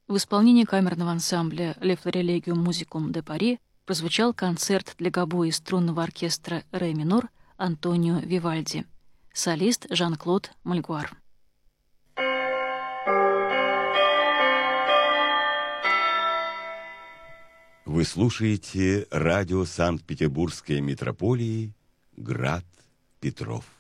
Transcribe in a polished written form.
В исполнении камерного ансамбля «Le Florilegium Musicum de Paris» прозвучал концерт для гобои и струнного оркестра «Ре минор» Антонио Вивальди. Солист Жан-Клод Мальгуар. Вы слушаете радио Санкт-Петербургской метрополии «Град Петров».